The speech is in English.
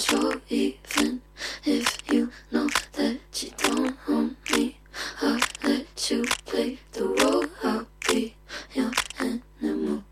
control, even if you know that you don't own me. I'll let you play the